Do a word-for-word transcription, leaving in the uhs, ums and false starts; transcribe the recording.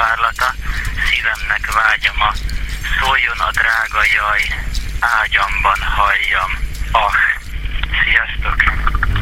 párlata, szívemnek vágyama, szóljon a drága jaj, ágyamban halljam. Ah, sziasztok!